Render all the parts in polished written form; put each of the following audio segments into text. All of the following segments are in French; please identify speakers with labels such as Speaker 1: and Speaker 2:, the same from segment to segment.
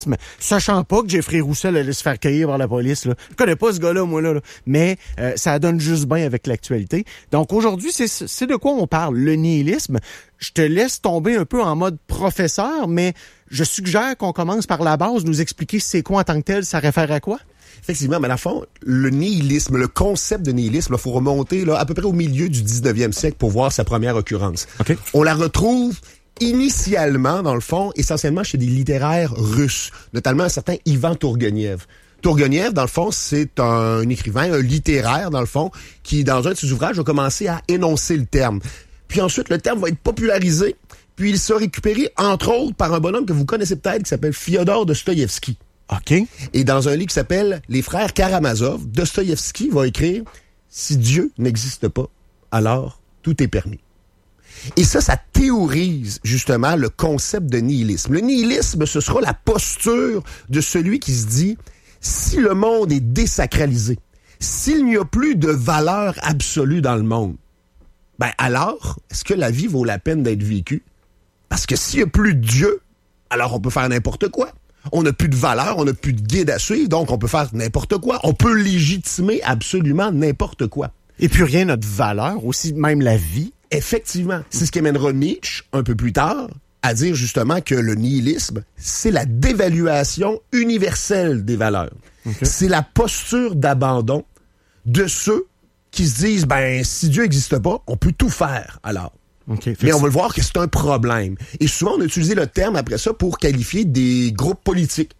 Speaker 1: sachant pas que Jeffrey Roussel allait se faire cueillir par la police. Là. Je connais pas ce gars-là, moi, là. Mais ça donne juste bien avec l'actualité. Donc, aujourd'hui, c'est de quoi on parle, le nihilisme. Je te laisse tomber un peu en mode professeur, mais je suggère qu'on commence par la base, nous expliquer c'est quoi en tant que tel, ça réfère à quoi?
Speaker 2: Effectivement, mais à la fin, le nihilisme, le concept de nihilisme, il faut remonter là, à peu près au milieu du 19e siècle pour voir sa première occurrence.
Speaker 1: Okay.
Speaker 2: On la retrouve initialement, dans le fond, essentiellement chez des littéraires russes, notamment un certain Ivan Tourgueniev. Tourgueniev, dans le fond, c'est un écrivain, un littéraire, dans le fond, qui, dans un de ses ouvrages, a commencé à énoncer le terme. Puis ensuite, le terme va être popularisé, puis il sera récupéré, entre autres, par un bonhomme que vous connaissez peut-être, qui s'appelle Fyodor Dostoïevski.
Speaker 1: OK.
Speaker 2: Et dans un livre qui s'appelle Les Frères Karamazov, Dostoïevski va écrire « Si Dieu n'existe pas, alors tout est permis ». Et ça théorise justement le concept de nihilisme. Le nihilisme, ce sera la posture de celui qui se dit « Si le monde est désacralisé, s'il n'y a plus de valeur absolue dans le monde, ben alors, est-ce que la vie vaut la peine d'être vécue? Parce que s'il n'y a plus de Dieu, alors on peut faire n'importe quoi. On n'a plus de valeur, on n'a plus de guide à suivre, donc on peut faire n'importe quoi. On peut légitimer absolument n'importe quoi.
Speaker 1: Et puis rien n'a de valeur, aussi même la vie.
Speaker 2: Effectivement, c'est ce qui amènera Nietzsche, un peu plus tard, à dire justement que le nihilisme, c'est la dévaluation universelle des valeurs. Okay. C'est la posture d'abandon de ceux qui se disent, ben, si Dieu n'existe pas, on peut tout faire, alors.
Speaker 1: Okay,
Speaker 2: mais on va le voir que c'est un problème. Et souvent, on a utilisé le terme après ça pour qualifier des groupes politiques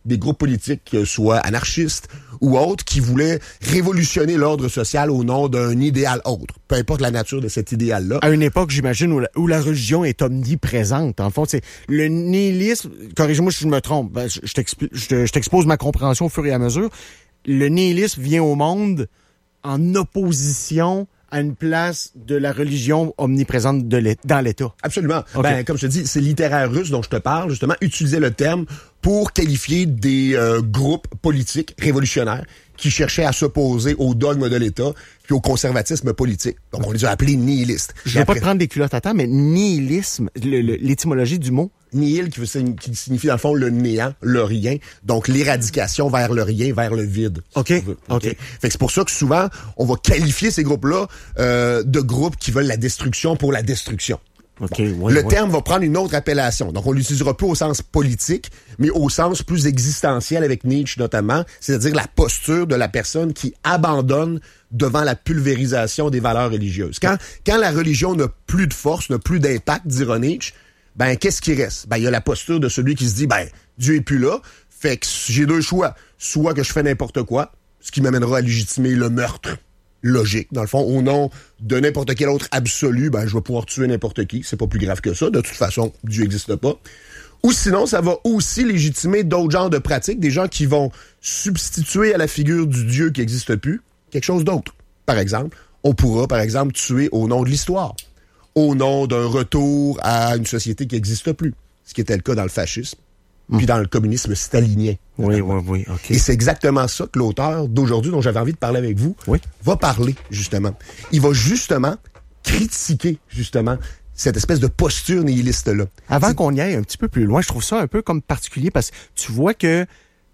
Speaker 2: soit anarchistes ou autres, qui voulaient révolutionner l'ordre social au nom d'un idéal autre, peu importe la nature de cet idéal-là.
Speaker 1: À une époque, j'imagine, où la religion est omniprésente. En fond, c'est le nihilisme, corrige-moi si je me trompe, ben, je t'expose ma compréhension au fur et à mesure. Le nihilisme vient au monde en opposition à une place de la religion omniprésente dans l'État.
Speaker 2: Absolument.
Speaker 1: Okay.
Speaker 2: Ben, comme je te dis, ces littéraires russes dont je te parle, justement, utilisaient le terme pour qualifier des groupes politiques révolutionnaires qui cherchaient à s'opposer au dogme de l'État puis au conservatisme politique. Donc, on les a appelés nihilistes.
Speaker 1: Je vais pas te prendre des culottes à temps, mais nihilisme, l'étymologie du mot?
Speaker 2: Nihil, qui signifie, dans le fond, le néant, le rien. Donc, l'éradication vers le rien, vers le vide.
Speaker 1: OK.
Speaker 2: Fait que c'est pour ça que souvent, on va qualifier ces groupes-là de groupes qui veulent la destruction pour la destruction.
Speaker 1: Okay,
Speaker 2: bon, le terme va prendre une autre appellation. Donc, on l'utilisera plus au sens politique, mais au sens plus existentiel avec Nietzsche notamment, c'est-à-dire la posture de la personne qui abandonne devant la pulvérisation des valeurs religieuses. Quand la religion n'a plus de force, n'a plus d'impact, dira Nietzsche, ben, qu'est-ce qui reste? Ben, il y a la posture de celui qui se dit, ben, Dieu est plus là, fait que j'ai deux choix. Soit que je fais n'importe quoi, ce qui m'amènera à légitimer le meurtre. Logique. Dans le fond, au nom de n'importe quel autre absolu, ben, je vais pouvoir tuer n'importe qui. C'est pas plus grave que ça. De toute façon, Dieu n'existe pas. Ou sinon, ça va aussi légitimer d'autres genres de pratiques, des gens qui vont substituer à la figure du Dieu qui n'existe plus quelque chose d'autre. Par exemple, on pourra, tuer au nom de l'histoire, au nom d'un retour à une société qui n'existe plus, ce qui était le cas dans le fascisme, puis dans le communisme stalinien.
Speaker 1: Oui, OK.
Speaker 2: Et c'est exactement ça que l'auteur d'aujourd'hui, dont j'avais envie de parler avec vous, va parler, justement. Il va justement critiquer, cette espèce de posture nihiliste-là.
Speaker 1: Avant qu'on y aille un petit peu plus loin, je trouve ça un peu comme particulier, parce que tu vois que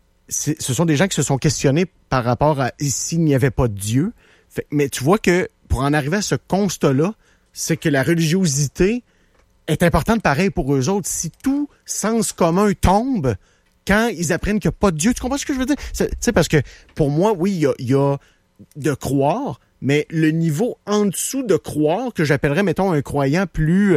Speaker 1: ce sont des gens qui se sont questionnés par rapport à s'il n'y avait pas de Dieu. Mais tu vois que, pour en arriver à ce constat-là, c'est que la religiosité est importante pareil pour eux autres. Si tout sens commun tombe quand ils apprennent qu'il n'y a pas de Dieu, tu comprends ce que je veux dire? Tu sais, parce que pour moi, oui, il y a de croire, mais le niveau en dessous de croire, que j'appellerais, mettons, un croyant plus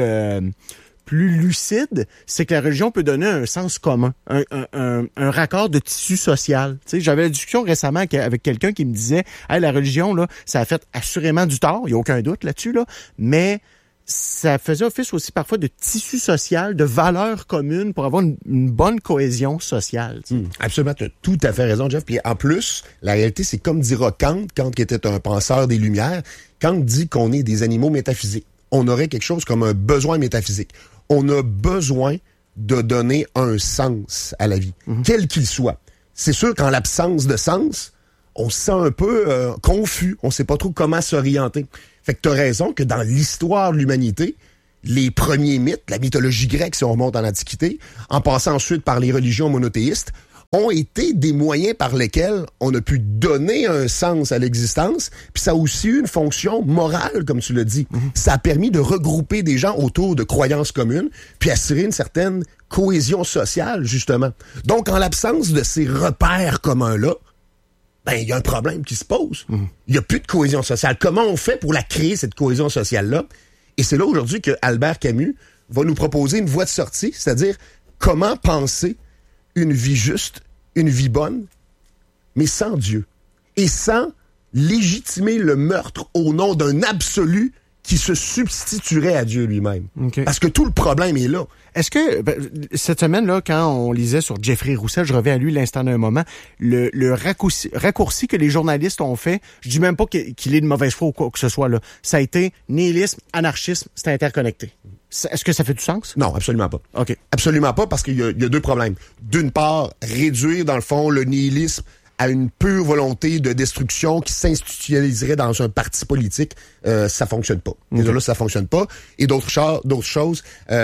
Speaker 1: lucide, c'est que la religion peut donner un sens commun, un raccord de tissu social. Tu sais, j'avais une discussion récemment avec quelqu'un qui me disait, hey, la religion, là, ça a fait assurément du tort, il n'y a aucun doute là-dessus, là, mais ça faisait office aussi parfois de tissu social, de valeurs communes pour avoir une bonne cohésion sociale.
Speaker 2: Absolument, tu as tout à fait raison, Jeff. Puis en plus, la réalité, c'est comme dira Kant qui était un penseur des Lumières. Kant dit qu'on est des animaux métaphysiques. On aurait quelque chose comme un besoin métaphysique. On a besoin de donner un sens à la vie, quel qu'il soit. C'est sûr qu'en l'absence de sens, on se sent un peu confus. On ne sait pas trop comment s'orienter. Fait que tu as raison que dans l'histoire de l'humanité, les premiers mythes, la mythologie grecque, si on remonte en Antiquité, en passant ensuite par les religions monothéistes, ont été des moyens par lesquels on a pu donner un sens à l'existence, puis ça a aussi eu une fonction morale, comme tu l'as dit. Ça a permis de regrouper des gens autour de croyances communes, puis assurer une certaine cohésion sociale, justement. Donc, en l'absence de ces repères communs-là, ben, il y a un problème qui se pose. Il n'y a plus de cohésion sociale. Comment on fait pour la créer, cette cohésion sociale-là? Et c'est là, aujourd'hui, que Albert Camus va nous proposer une voie de sortie, c'est-à-dire comment penser une vie juste, une vie bonne, mais sans Dieu. Et sans légitimer le meurtre au nom d'un absolu qui se substituerait à Dieu lui-même.
Speaker 1: Okay.
Speaker 2: Parce que tout le problème est là.
Speaker 1: Est-ce que, cette semaine-là, quand on lisait sur Jeffrey Roussel, je reviens à lui l'instant d'un moment, le raccourci que les journalistes ont fait, je dis même pas qu'il est de mauvaise foi ou quoi que ce soit, là. Ça a été nihilisme, anarchisme, c'est interconnecté. Est-ce que ça fait du sens?
Speaker 2: Non, absolument pas.
Speaker 1: OK.
Speaker 2: Absolument pas, parce qu'il y a deux problèmes. D'une part, réduire, dans le fond, le nihilisme à une pure volonté de destruction qui s'institutionnaliserait dans un parti politique, ça fonctionne pas. Déjà là, ça fonctionne pas. Et d'autres choses,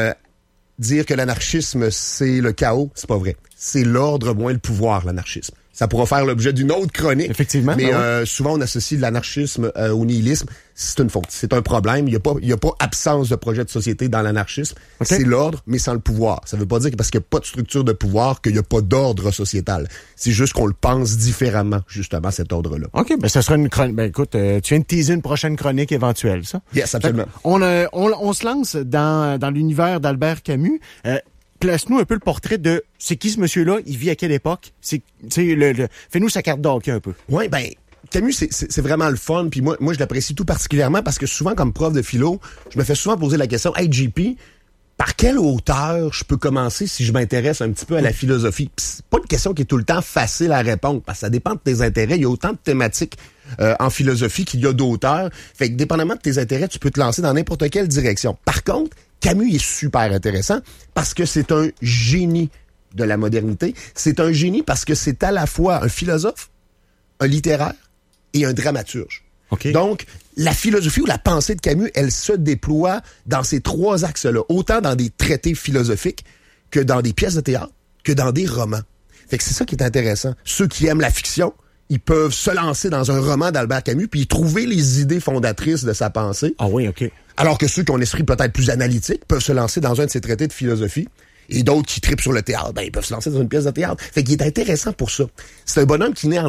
Speaker 2: dire que l'anarchisme, c'est le chaos, c'est pas vrai. C'est l'ordre moins le pouvoir, l'anarchisme. Ça pourra faire l'objet d'une autre chronique.
Speaker 1: Effectivement.
Speaker 2: Mais souvent, on associe l'anarchisme au nihilisme. C'est une faute. C'est un problème. Il y a pas absence de projet de société dans l'anarchisme. Okay. C'est l'ordre, mais sans le pouvoir. Ça veut pas dire que parce qu'il n'y a pas de structure de pouvoir qu'il n'y a pas d'ordre sociétal. C'est juste qu'on le pense différemment, justement, cet ordre-là. OK, ben ça sera une chronique. Ben écoute, tu viens de teaser une prochaine chronique éventuelle, ça? Yes, absolument. On se lance dans l'univers d'Albert Camus. Place-nous un peu le portrait de c'est qui ce monsieur-là, il vit à quelle époque, fais-nous sa carte d'hockey un peu. Oui, ben Camus, c'est vraiment le fun, puis moi je l'apprécie tout particulièrement parce que souvent comme prof de philo, je me fais souvent poser la question, hey JP, par quelle hauteur je peux commencer si je m'intéresse un petit peu à la philosophie? Pis c'est pas une question qui est tout le temps facile à répondre parce que ça dépend de tes intérêts, il y a autant de thématiques en philosophie qu'il y a d'auteurs, fait que dépendamment de tes intérêts, tu peux te lancer dans n'importe quelle direction. Par contre, Camus est super intéressant parce que c'est un génie de la modernité. C'est un génie parce que c'est à la fois un philosophe, un littéraire et un dramaturge. Okay. Donc, la philosophie ou la pensée de Camus, elle se déploie dans ces trois axes-là, autant dans des traités philosophiques que dans des pièces de théâtre, que dans des romans. Fait que c'est ça qui est intéressant. Ceux qui aiment la fiction, ils peuvent se lancer dans un roman d'Albert Camus puis y trouver les idées fondatrices de sa pensée. Ah oui, OK. Alors que ceux qui ont un esprit peut-être plus analytique peuvent se lancer dans un de ses traités de philosophie. Et d'autres qui tripent sur le théâtre, ben ils peuvent se lancer dans une pièce de théâtre. Fait qu'il est intéressant pour ça. C'est un bonhomme qui naît en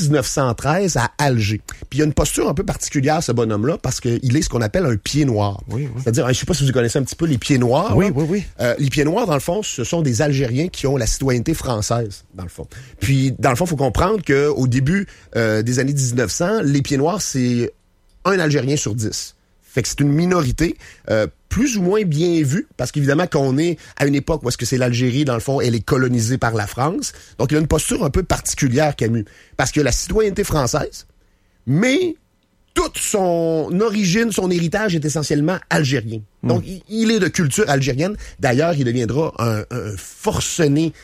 Speaker 2: 1913 à Alger. Puis il y a une posture un peu particulière, ce bonhomme-là, parce qu'il est ce qu'on appelle un pied noir. Oui, oui. C'est-à-dire, je sais pas si vous connaissez un petit peu les pieds noirs. Oui, oui, oui. Les pieds noirs, dans le fond, ce sont des Algériens qui ont la citoyenneté française, dans le fond. Puis, dans le fond, il faut comprendre qu'au début des années 1900, les pieds noirs, c'est un Algérien sur 10. Fait que c'est une minorité plus ou moins bien vue, parce qu'évidemment qu'on est à une époque où est-ce que c'est l'Algérie, dans le fond, elle est colonisée par la France. Donc, il a une posture un peu particulière, Camus, parce qu'il a la citoyenneté française, mais toute son origine, son héritage est essentiellement algérien. Donc, il est de culture algérienne. D'ailleurs, il deviendra un forcené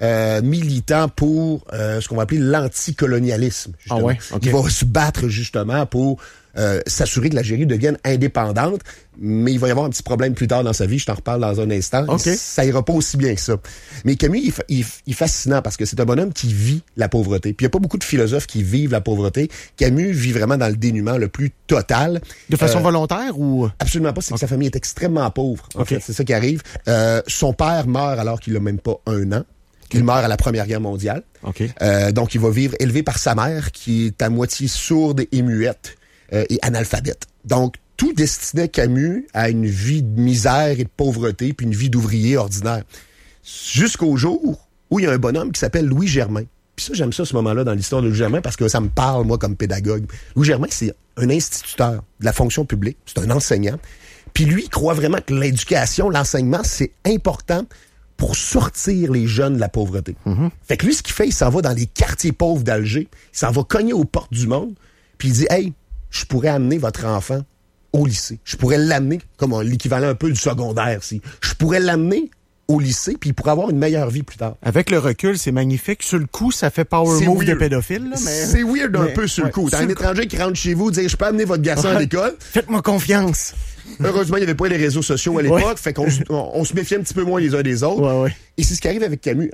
Speaker 2: militant pour ce qu'on va appeler l'anticolonialisme. Ah ouais? Okay. Il va se battre justement pour s'assurer que l'Algérie devienne indépendante, mais il va y avoir un petit problème plus tard dans sa vie, je t'en reparle dans un instant. Okay. Ça ira pas aussi bien que ça. Mais Camus, il est fascinant parce que c'est un bonhomme qui vit la pauvreté. Puis il y a pas beaucoup de philosophes qui vivent la pauvreté. Camus vit vraiment dans le dénuement le plus total. De façon volontaire ou? Absolument pas, c'est que sa famille est extrêmement pauvre. En fait, c'est ça qui arrive. Son père meurt alors qu'il a même pas 1 an. Il meurt à la Première Guerre mondiale. Okay. Donc, il va vivre élevé par sa mère, qui est à moitié sourde et muette et analphabète. Donc, tout destinait Camus à une vie de misère et de pauvreté, puis une vie d'ouvrier ordinaire. Jusqu'au jour où il y a un bonhomme qui s'appelle Louis Germain. Puis ça, j'aime ça, ce moment-là, dans l'histoire de Louis Germain, parce que ça me parle, moi, comme pédagogue. Louis Germain, c'est un instituteur de la fonction publique. C'est un enseignant. Puis lui, il croit vraiment que l'éducation, l'enseignement, c'est important pour sortir les jeunes de la pauvreté. Fait que lui, ce qu'il fait, il s'en va dans les quartiers pauvres d'Alger, il s'en va cogner aux portes du monde, puis il dit « Hey, je pourrais amener votre enfant au lycée. Je pourrais l'amener, comme l'équivalent un peu du secondaire, si. Je pourrais l'amener au lycée, puis il pourrait avoir une meilleure vie plus tard. » Avec le recul, c'est magnifique. Sur le coup, ça fait power move de pédophile. Là, mais... C'est weird un peu sur le coup. T'as un étranger qui rentre chez vous, dire « Je peux amener votre garçon à l'école. » Faites-moi confiance. Heureusement, il n'y avait pas les réseaux sociaux à l'époque, fait qu'on se méfiait un petit peu moins les uns des autres. Et c'est ce qui arrive avec Camus. Hein.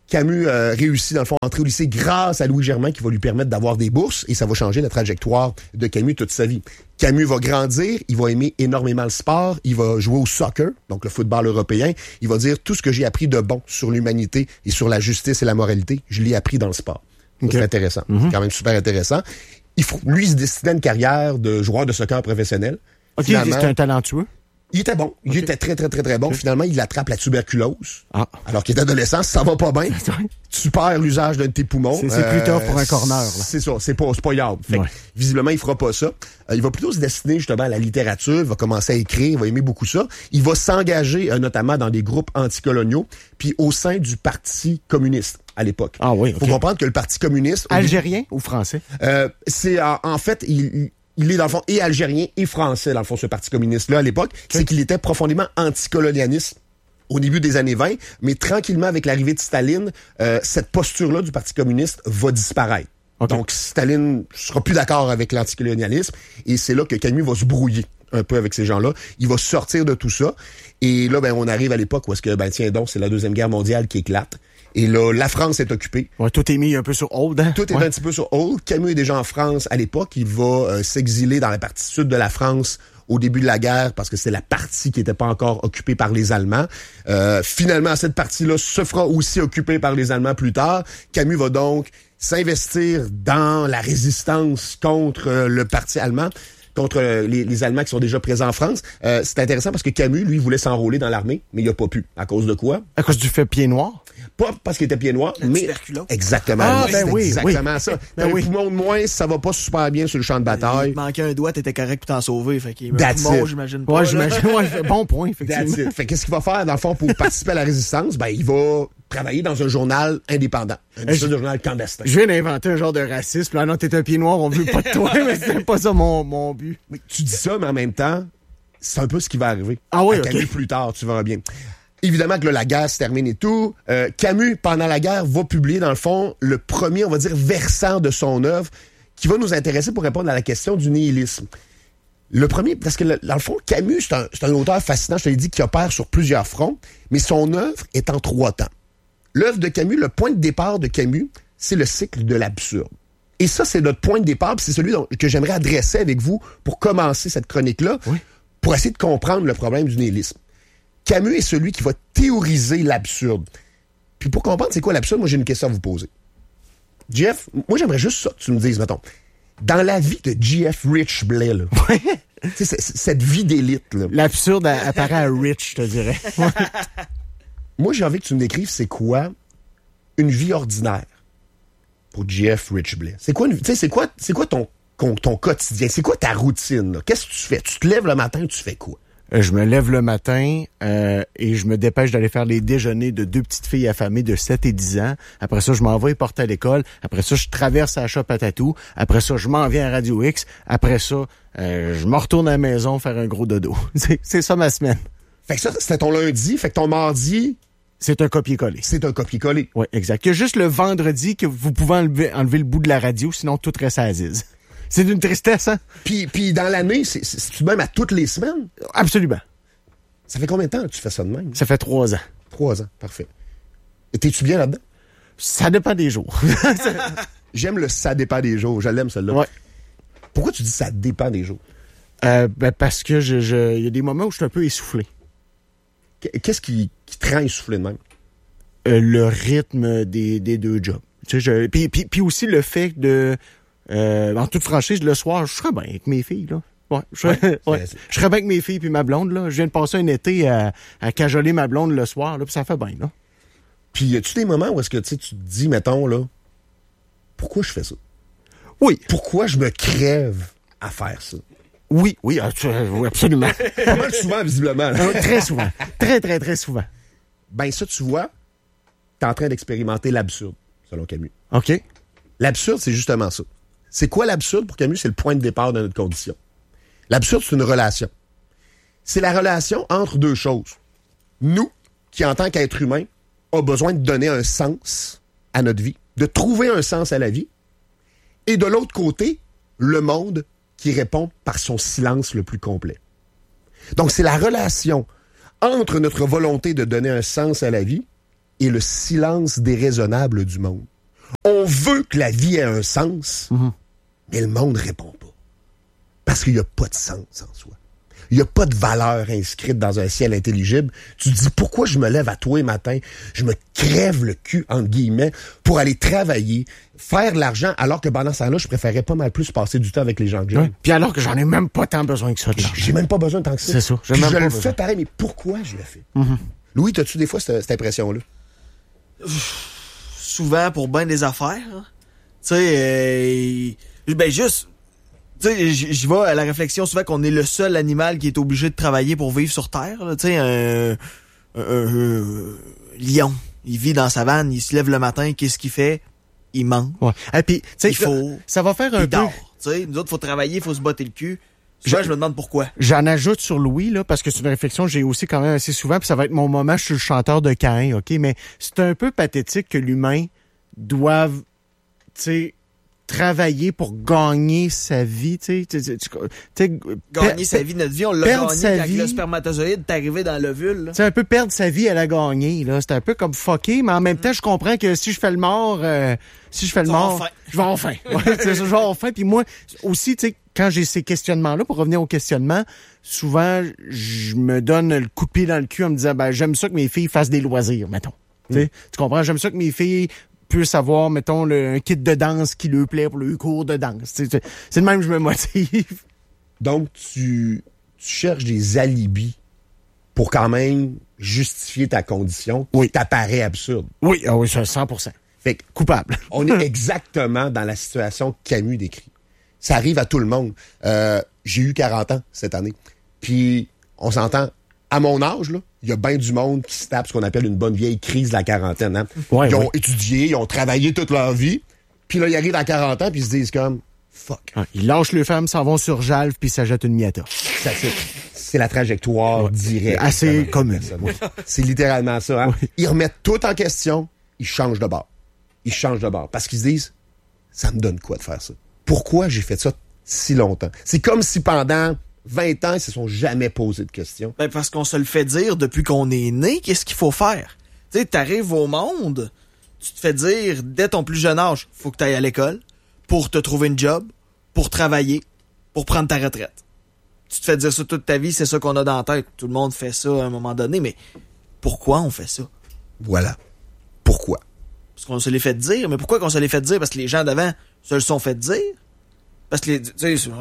Speaker 2: Camus réussit, dans le fond, à entrer au lycée grâce à Louis Germain qui va lui permettre d'avoir des bourses et ça va changer la trajectoire de Camus toute sa vie. Camus va grandir, il va aimer énormément le sport, il va jouer au soccer, donc le football européen. Il va dire tout ce que j'ai appris de bon sur l'humanité et sur la justice et la moralité, je l'ai appris dans le sport. Okay. C'est intéressant. C'est quand même super intéressant. Lui, il se destinait à une carrière de joueur de soccer professionnel.
Speaker 1: OK, c'est un talentueux.
Speaker 2: Il était bon. Il était très, très, très, très bon. Finalement, il attrape la tuberculose. Alors qu'il est adolescent, ça va pas bien. Tu perds l'usage d'un de tes poumons.
Speaker 1: C'est plus tard pour un corner. Là.
Speaker 2: C'est ça. C'est pas yard. Fait que, visiblement, il fera pas ça. Il va plutôt se destiner justement à la littérature. Il va commencer à écrire. Il va aimer beaucoup ça. Il va s'engager notamment dans des groupes anticoloniaux puis au sein du Parti communiste à l'époque.
Speaker 1: Ah oui,
Speaker 2: Faut comprendre que le Parti communiste...
Speaker 1: Algérien ou français?
Speaker 2: C'est en fait... Il est, dans le fond, et algérien et français, dans le fond, ce Parti communiste-là, à l'époque. C'est qu'il était profondément anticolonialiste au début des années 20, mais tranquillement, avec l'arrivée de Staline, cette posture-là du Parti communiste va disparaître. Donc, Staline sera plus d'accord avec l'anticolonialisme, et c'est là que Camus va se brouiller un peu avec ces gens-là. Il va sortir de tout ça, et là, on arrive à l'époque où est-ce que, tiens donc, c'est la Deuxième Guerre mondiale qui éclate. Et là, la France est occupée.
Speaker 1: Ouais, tout est mis un peu sur hold. Hein?
Speaker 2: Tout est un petit peu sur hold. Camus est déjà en France à l'époque. Il va s'exiler dans la partie sud de la France au début de la guerre parce que c'est la partie qui n'était pas encore occupée par les Allemands. Finalement, cette partie-là se fera aussi occupée par les Allemands plus tard. Camus va donc s'investir dans la résistance contre le parti allemand, contre les Allemands qui sont déjà présents en France. C'est intéressant parce que Camus, lui, voulait s'enrôler dans l'armée, mais il n'a pas pu. À cause de quoi?
Speaker 1: À cause du fait pied noir?
Speaker 2: Pas parce qu'il était pied noir, mais... Exactement.
Speaker 1: Ah, oui,
Speaker 2: exactement ça. T'as un poumon de moins, ça va pas super bien sur le champ de bataille.
Speaker 3: Il manquait un doigt, t'étais correct pour t'en sauver. Fait qu'il j'imagine pas.
Speaker 1: Ouais, j'imagine. Bon point, effectivement.
Speaker 2: Fait qu'est-ce qu'il va faire, dans le fond, pour participer à la résistance? Il va travailler dans un journal indépendant. Un journal clandestin.
Speaker 1: Je viens d'inventer un genre de racisme. Là, non, t'es un pied noir, on veut pas de toi, mais c'était pas ça mon but.
Speaker 2: Mais tu dis ça, mais en même temps, c'est un peu ce qui va arriver.
Speaker 1: Ah oui,
Speaker 2: Camus plus tard, tu verras bien. Évidemment que là, la guerre se termine et tout. Camus, pendant la guerre, va publier, dans le fond, le premier, on va dire, versant de son œuvre qui va nous intéresser pour répondre à la question du nihilisme. Le premier, parce que dans le fond, Camus, c'est un auteur fascinant, je te l'ai dit, qui opère sur plusieurs fronts, mais son œuvre est en 3 temps. L'œuvre de Camus, le point de départ de Camus, c'est le cycle de l'absurde. Et ça, c'est notre point de départ, puis c'est celui que j'aimerais adresser avec vous pour commencer cette chronique-là, pour essayer de comprendre le problème du nihilisme. Camus est celui qui va théoriser l'absurde. Puis pour comprendre c'est quoi l'absurde, moi j'ai une question à vous poser. Jeff, moi j'aimerais juste ça que tu me dises, mettons. Dans la vie de J.F. Rich Blais, là, cette vie d'élite, là.
Speaker 1: L'absurde apparaît à Rich, je te dirais.
Speaker 2: Moi j'ai envie que tu me décrives c'est quoi une vie ordinaire pour J.F. Rich Blais. C'est quoi ton quotidien? C'est quoi ta routine, là? Qu'est-ce que tu fais? Tu te lèves le matin, tu fais quoi?
Speaker 1: Je me lève le matin et je me dépêche d'aller faire les déjeuners de 2 petites filles affamées de 7 et 10 ans. Après ça, je m'en vais les porter à l'école. Après ça, je traverse la shop à tatou. Après ça, je m'en viens à Radio X. Après ça, je me retourne à la maison faire un gros dodo. C'est ça ma semaine.
Speaker 2: Fait que ça, c'était ton lundi. Fait que ton mardi...
Speaker 1: C'est un copier-coller.
Speaker 2: C'est un copier-coller.
Speaker 1: Oui, exact. Il y a juste le vendredi que vous pouvez enlever le bout de la radio, sinon tout reste à Aziz. C'est d'une tristesse, hein?
Speaker 2: Puis dans l'année, c'est même à toutes les semaines?
Speaker 1: Absolument.
Speaker 2: Ça fait combien de temps que tu fais ça de même?
Speaker 1: Ça fait 3 ans.
Speaker 2: 3 ans, parfait. Et t'es-tu bien là-dedans?
Speaker 1: Ça dépend des jours.
Speaker 2: J'aime le « ça dépend des jours ». Je l'aime, celle-là.
Speaker 1: Ouais.
Speaker 2: Pourquoi tu dis « ça dépend des jours » ?
Speaker 1: Parce que il y a des moments où je suis un peu essoufflé.
Speaker 2: Qu'est-ce qui te rend essoufflé de même?
Speaker 1: Le rythme des 2 jobs. Tu sais, puis aussi le fait de... en toute franchise, le soir, je serais bien avec mes filles, là. Ouais, je serais bien avec mes filles puis ma blonde, là. Je viens de passer un été à cajoler ma blonde le soir, là, puis ça fait bien, là.
Speaker 2: Puis y a-tu des moments où est-ce que tu te dis, mettons, là, pourquoi je fais ça?
Speaker 1: Oui.
Speaker 2: Pourquoi je me crève à faire ça?
Speaker 1: Oui, absolument.
Speaker 2: Pas mal souvent, visiblement.
Speaker 1: Très souvent. Très, très, très souvent.
Speaker 2: Ben ça, tu vois, t'es en train d'expérimenter l'absurde, selon Camus.
Speaker 1: OK.
Speaker 2: L'absurde, c'est justement ça. C'est quoi l'absurde pour Camus? C'est le point de départ de notre condition. L'absurde, c'est une relation. C'est la relation entre 2 choses. Nous, qui en tant qu'être humain, avons besoin de donner un sens à notre vie, de trouver un sens à la vie. Et de l'autre côté, le monde qui répond par son silence le plus complet. Donc, c'est la relation entre notre volonté de donner un sens à la vie et le silence déraisonnable du monde. On veut que la vie ait un sens, mais le monde répond pas. Parce qu'il n'y a pas de sens en soi. Il n'y a pas de valeur inscrite dans un ciel intelligible. Tu te dis, pourquoi je me lève à tous les matins, je me crève le cul, entre guillemets, pour aller travailler, faire de l'argent, alors que pendant ce temps-là, je préférais pas mal plus passer du temps avec les gens que j'aime.
Speaker 1: Oui. Puis alors que j'en ai même pas tant besoin que ça de l'argent.
Speaker 2: J'ai même pas besoin tant que ça.
Speaker 1: C'est ça.
Speaker 2: Puis je le fais pareil, mais pourquoi je le fais? Louis, t'as-tu des fois cette impression-là?
Speaker 3: Souvent pour bien des affaires. Hein. Tu sais, juste... Tu sais, j'y vais à la réflexion souvent qu'on est le seul animal qui est obligé de travailler pour vivre sur Terre. Tu sais, un lion, il vit dans sa savane, il se lève le matin, qu'est-ce qu'il fait? Il mange.
Speaker 1: Ouais. Et puis, tu sais, ça va faire un peu...
Speaker 3: dort. Tu sais, nous autres, faut travailler, faut se botter le cul. Souvent, je me demande pourquoi.
Speaker 1: J'en ajoute sur Louis, là, parce que c'est une réflexion que j'ai aussi quand même assez souvent, puis ça va être mon moment, je suis le chanteur de Caïn, OK? Mais c'est un peu pathétique que l'humain doive, tu sais, travailler pour gagner sa vie, tu sais.
Speaker 3: Gagner sa vie, notre vie, on l'a gagné quand le spermatozoïde est arrivé dans l'ovule. Tu
Speaker 1: sais, un peu perdre sa vie à la gagner, là. C'est un peu comme fucké, mais en même temps, je comprends que si je fais le mort, je vais avoir faim. Ouais, c'est ça, je vais avoir faim. Puis moi, aussi, tu sais, quand j'ai ces questionnements-là, pour revenir au questionnement, souvent, je me donne le coup de pied dans le cul en me disant, j'aime ça que mes filles fassent des loisirs, mettons. Tu comprends? J'aime ça que mes filles puissent avoir, mettons, un kit de danse qui leur plaît pour le cours de danse. C'est de même que je me motive.
Speaker 2: Donc, tu cherches des alibis pour quand même justifier ta condition qui t'apparaît absurde.
Speaker 1: Oui, oui, ça, 100%.
Speaker 2: Fait que,
Speaker 1: coupable.
Speaker 2: On est exactement dans la situation que Camus décrit. Ça arrive à tout le monde. J'ai eu 40 ans cette année. Puis, on s'entend, à mon âge, là, il y a bien du monde qui se tape ce qu'on appelle une bonne vieille crise de la quarantaine. Hein?
Speaker 1: Ouais,
Speaker 2: ils ont étudié, ils ont travaillé toute leur vie, puis là, ils arrivent à 40 ans, puis ils se disent comme « fuck ».
Speaker 1: Ils lâchent les femmes, s'en vont sur Jalve, puis s'achètent une Miata.
Speaker 2: C'est la trajectoire directe.
Speaker 1: Assez commune.
Speaker 2: C'est littéralement ça. Hein?
Speaker 1: Oui.
Speaker 2: Ils remettent tout en question, ils changent de bord. Ils changent de bord, parce qu'ils se disent « ça me donne quoi de faire ça? Pourquoi j'ai fait ça si longtemps? » C'est comme si pendant 20 ans, ils se sont jamais posé de questions.
Speaker 3: Parce qu'on se le fait dire depuis qu'on est né, qu'est-ce qu'il faut faire? Tu sais, t'arrives au monde, tu te fais dire, dès ton plus jeune âge, faut que t'ailles à l'école pour te trouver une job, pour travailler, pour prendre ta retraite. Tu te fais dire ça toute ta vie, c'est ça qu'on a dans la tête. Tout le monde fait ça à un moment donné, mais pourquoi on fait ça?
Speaker 2: Voilà. Pourquoi?
Speaker 3: Parce qu'on se l'est fait dire. Mais pourquoi qu'on se l'est fait dire? Parce que les gens d'avant se le sont fait dire. Parce que, tu sais,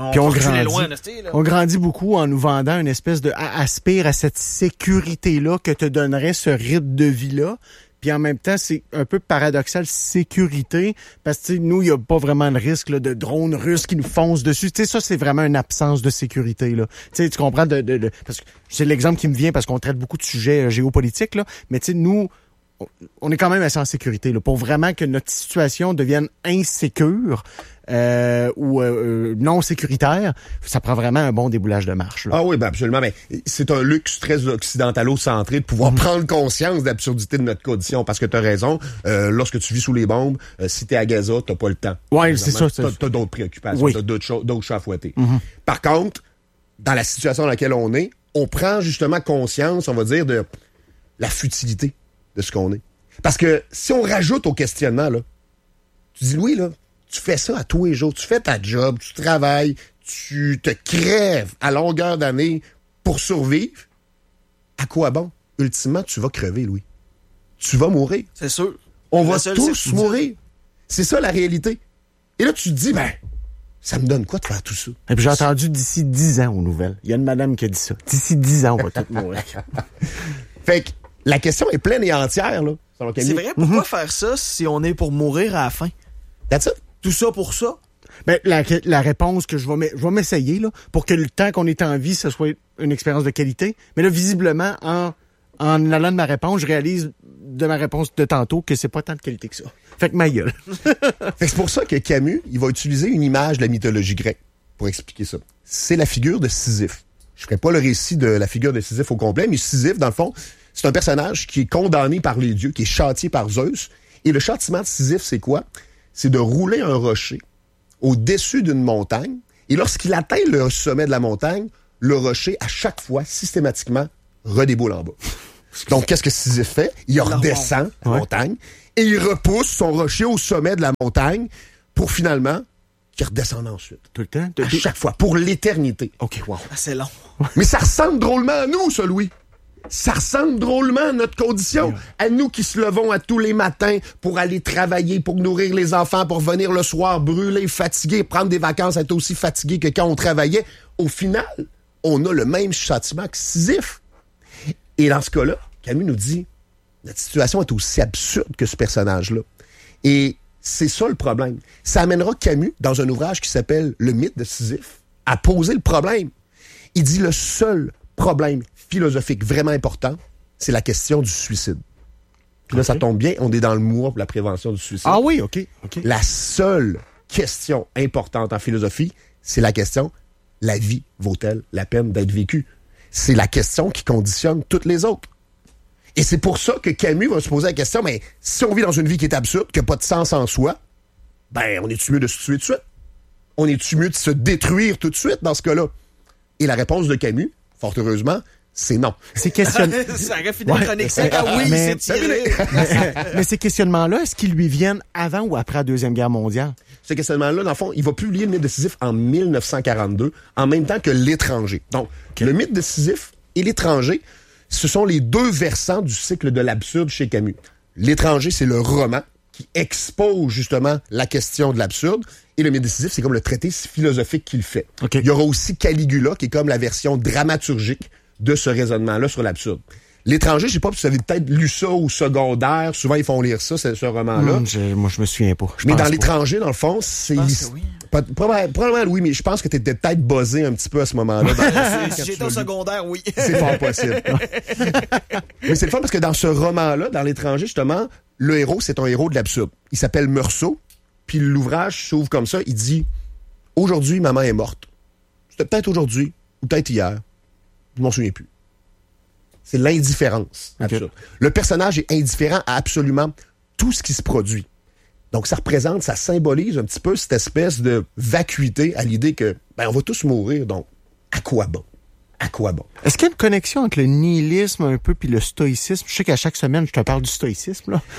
Speaker 1: on grandit beaucoup en nous vendant une espèce de aspire à cette sécurité-là que te donnerait ce rythme de vie-là. Puis en même temps, c'est un peu paradoxal, sécurité, parce que nous, il n'y a pas vraiment le risque là, de drones russes qui nous foncent dessus. Tu sais, ça, c'est vraiment une absence de sécurité. Là. Tu sais, tu comprends? Parce que c'est l'exemple qui me vient parce qu'on traite beaucoup de sujets géopolitiques, là. Mais tu sais, nous, on est quand même assez en sécurité. Là, pour vraiment que notre situation devienne insécure ou non sécuritaire, ça prend vraiment un bon déboulage de marche. Là.
Speaker 2: Ah oui, absolument. Mais c'est un luxe très occidentalo-centré de pouvoir prendre conscience de l'absurdité de notre condition. Parce que tu as raison, lorsque tu vis sous les bombes, si tu es à Gaza, tu pas le temps.
Speaker 1: Oui, c'est ça.
Speaker 2: Tu as d'autres préoccupations, tu as d'autres chats à fouetter. Par contre, dans la situation dans laquelle on est, on prend justement conscience, on va dire, de la futilité de ce qu'on est. Parce que si on rajoute au questionnement, là, tu dis, Louis, là, tu fais ça à tous les jours, tu fais ta job, tu travailles, tu te crèves à longueur d'année pour survivre. À quoi bon? Ultimement, tu vas crever, Louis. Tu vas mourir.
Speaker 3: C'est sûr.
Speaker 2: On va tous mourir. C'est ça la réalité. Et là, tu te dis, ça me donne quoi de faire tout ça?
Speaker 1: Et puis j'ai entendu d'ici 10 ans aux nouvelles. Il y a une madame qui a dit ça. D'ici 10 ans, on va tous mourir.
Speaker 2: Fait que la question est pleine et entière, là.
Speaker 3: C'est vrai, pourquoi faire ça si on est pour mourir à la fin?
Speaker 2: That's it.
Speaker 3: Tout ça pour ça?
Speaker 1: La réponse que je vais m'essayer, là, pour que le temps qu'on est en vie, ce soit une expérience de qualité. Mais là, visiblement, en allant de ma réponse, je réalise de ma réponse de tantôt que c'est pas tant de qualité que ça. Fait que ma gueule.
Speaker 2: Fait que c'est pour ça que Camus, il va utiliser une image de la mythologie grecque pour expliquer ça. C'est la figure de Sisyphe. Je ferai pas le récit de la figure de Sisyphe au complet, mais Sisyphe, dans le fond, c'est un personnage qui est condamné par les dieux, qui est châtié par Zeus. Et le châtiment de Sisyphe, c'est quoi? C'est de rouler un rocher au-dessus d'une montagne. Et lorsqu'il atteint le sommet de la montagne, le rocher, à chaque fois, systématiquement, redéboule en bas. Donc, qu'est-ce que Sisyphe fait? Il redescend la montagne et il repousse son rocher au sommet de la montagne pour finalement qu'il redescende ensuite.
Speaker 1: Tout le temps?
Speaker 2: À chaque fois, pour l'éternité.
Speaker 1: OK, wow.
Speaker 3: Ah, c'est long.
Speaker 2: Mais ça ressemble drôlement à nous, ça, Louis. Ça ressemble drôlement à notre condition. À nous qui se levons à tous les matins pour aller travailler, pour nourrir les enfants, pour venir le soir brûler, fatigué, prendre des vacances, être aussi fatigué que quand on travaillait. Au final, on a le même châtiment que Sisyphe. Et dans ce cas-là, Camus nous dit, notre situation est aussi absurde que ce personnage-là. Et c'est ça le problème. Ça amènera Camus, dans un ouvrage qui s'appelle Le mythe de Sisyphe, à poser le problème. Il dit le seul problème philosophique vraiment important, c'est la question du suicide. Puis là, ça tombe bien, on est dans le mois pour la prévention du suicide.
Speaker 1: Ah oui, OK.
Speaker 2: La seule question importante en philosophie, c'est la question, la vie vaut-elle la peine d'être vécue? C'est la question qui conditionne toutes les autres. Et c'est pour ça que Camus va se poser la question, mais si on vit dans une vie qui est absurde, qui n'a pas de sens en soi, ben, on est-tu mieux de se tuer tout de suite? On est-tu mieux de se détruire tout de suite dans ce cas-là? Et la réponse de Camus, fort heureusement, c'est non.
Speaker 1: Ces questionnements.
Speaker 3: Ça aurait fini chronique sec. Ah oui,
Speaker 1: mais,
Speaker 3: c'est tiré.
Speaker 1: mais ces questionnements-là, est-ce qu'ils lui viennent avant ou après la Deuxième Guerre mondiale?
Speaker 2: Ce questionnement-là, dans le fond, il va publier le mythe de Sisyphe en 1942, en même temps que L'étranger. Donc, le mythe de Sisyphe et L'étranger, ce sont les deux versants du cycle de l'absurde chez Camus. L'étranger, c'est le roman qui expose justement la question de l'absurde. Et le mythe de Sisyphe, c'est comme le traité philosophique qu'il fait.
Speaker 1: Okay.
Speaker 2: Il y aura aussi Caligula, qui est comme la version dramaturgique de ce raisonnement-là sur l'absurde. L'étranger, je sais pas, vous avez peut-être lu ça au secondaire. Souvent, ils font lire ça, ce roman-là.
Speaker 1: Moi, je me souviens pas.
Speaker 2: Mais dans L'étranger, dans le fond, c'est...
Speaker 3: Oui.
Speaker 2: Probablement, oui, mais je pense que t'étais peut-être buzzé un petit peu à ce moment-là.
Speaker 3: Si j'étais au secondaire, oui.
Speaker 2: C'est fort possible. Mais c'est le fun parce que dans ce roman-là, dans L'étranger, justement, le héros, c'est un héros de l'absurde. Il s'appelle Meursault, puis l'ouvrage s'ouvre comme ça. Il dit « Aujourd'hui, maman est morte. C'était peut-être aujourd'hui, ou peut-être hier. Je m'en souviens plus. » C'est l'indifférence absurde. Le personnage est indifférent à absolument tout ce qui se produit. Donc, ça représente, ça symbolise un petit peu cette espèce de vacuité à l'idée que, on va tous mourir, donc, à quoi bon? À quoi bon?
Speaker 1: Est-ce qu'il y a une connexion entre le nihilisme un peu puis le stoïcisme? Je sais qu'à chaque semaine, je te parle du stoïcisme, là.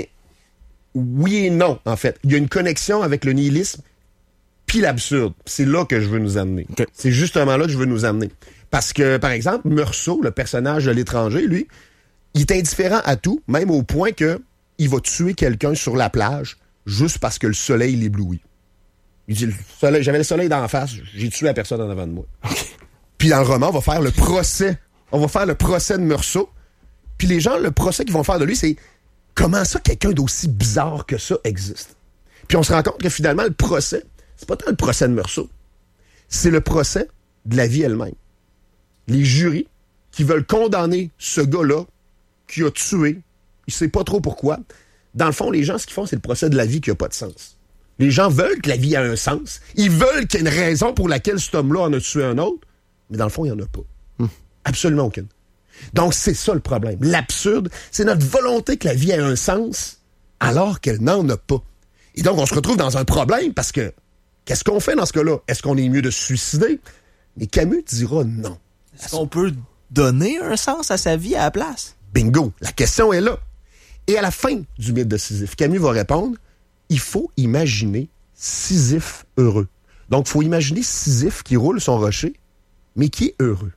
Speaker 2: Oui et non, en fait. Il y a une connexion avec le nihilisme puis l'absurde. C'est là que je veux nous amener.
Speaker 1: Okay.
Speaker 2: C'est justement là que je veux nous amener. Parce que, par exemple, Meursault, le personnage de L'étranger, lui, il est indifférent à tout, même au point que il va tuer quelqu'un sur la plage juste parce que le soleil l'éblouit. Il dit, j'avais le soleil d'en face, j'ai tué la personne en avant de moi. Okay. Puis dans le roman, on va faire le procès. On va faire le procès de Meursault. Puis les gens, le procès qu'ils vont faire de lui, c'est comment ça quelqu'un d'aussi bizarre que ça existe? Puis on se rend compte que finalement, le procès, c'est pas tant le procès de Meursault. C'est le procès de la vie elle-même. Les jurys qui veulent condamner ce gars-là qui a tué, il sait pas trop pourquoi. Dans le fond, les gens, ce qu'ils font, c'est le procès de la vie qui a pas de sens. Les gens veulent que la vie ait un sens. Ils veulent qu'il y ait une raison pour laquelle cet homme-là en a tué un autre. Mais dans le fond, il n'y en a pas. Absolument aucune. Donc, c'est ça le problème. L'absurde, c'est notre volonté que la vie ait un sens alors qu'elle n'en a pas. Et donc, on se retrouve dans un problème parce que qu'est-ce qu'on fait dans ce cas-là? Est-ce qu'on est mieux de se suicider? Mais Camus dira non.
Speaker 3: Est-ce qu'on peut donner un sens à sa vie à la place?
Speaker 2: Bingo! La question est là. Et à la fin du mythe de Sisyphe, Camus va répondre, il faut imaginer Sisyphe heureux. Donc, il faut imaginer Sisyphe qui roule son rocher, mais qui est heureux.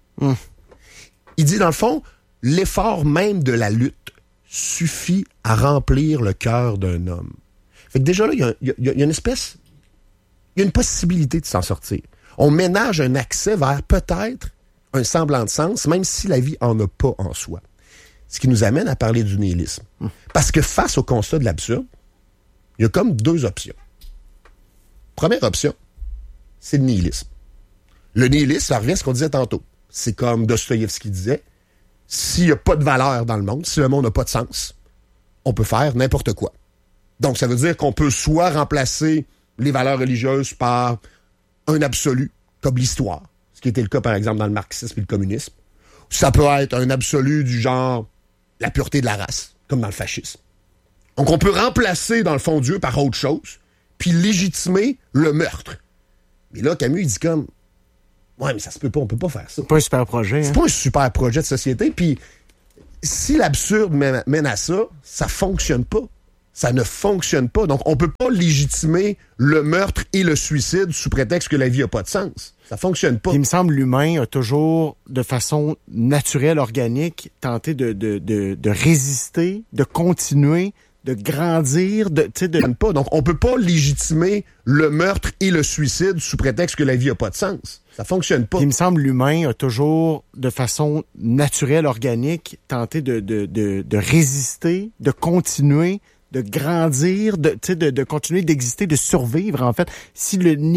Speaker 2: Il dit, dans le fond, l'effort même de la lutte suffit à remplir le cœur d'un homme. Fait que déjà là, il y a une espèce... Il y a une possibilité de s'en sortir. On ménage un accès vers peut-être un semblant de sens, même si la vie en a pas en soi. Ce qui nous amène à parler du nihilisme. Parce que face au constat de l'absurde, il y a comme deux options. Première option, c'est le nihilisme. Le nihilisme, ça revient à ce qu'on disait tantôt. C'est comme Dostoïevski disait, s'il n'y a pas de valeur dans le monde, si le monde n'a pas de sens, on peut faire n'importe quoi. Donc, ça veut dire qu'on peut soit remplacer les valeurs religieuses par un absolu, comme l'histoire, ce qui était le cas, par exemple, dans le marxisme et le communisme. Ça peut être un absolu du genre la pureté de la race, comme dans le fascisme. Donc, on peut remplacer, dans le fond, Dieu par autre chose, puis légitimer le meurtre. Mais là, Camus, il dit comme, ouais, mais ça se peut pas, on peut pas faire ça.
Speaker 1: C'est pas un super projet.
Speaker 2: C'est pas un super projet de société, puis si l'absurde mène à ça, ça fonctionne pas. Ça ne fonctionne pas. Donc, on peut pas légitimer le meurtre et le suicide sous prétexte que la vie a pas de sens. Ça fonctionne pas.
Speaker 1: Il me semble l'humain a toujours, de façon naturelle, organique, tenté de résister, de continuer, de grandir,
Speaker 2: pas. Donc, on peut pas légitimer le meurtre et le suicide sous prétexte que la vie a pas de sens. Ça fonctionne pas.
Speaker 1: Il me semble l'humain a toujours, de façon naturelle, organique, tenté de résister, de continuer, de grandir, de continuer d'exister, de survivre, en fait. Si le